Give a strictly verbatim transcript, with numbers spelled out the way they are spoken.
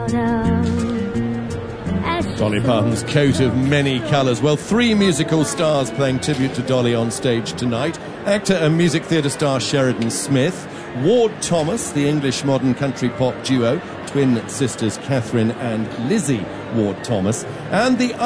Dolly Parton's coat of many colours. Well, three musical stars playing tribute to Dolly on stage tonight. Actor and music theatre star Sheridan Smith, Ward Thomas, the English modern country pop duo, twin sisters Catherine and Lizzie Ward Thomas, and the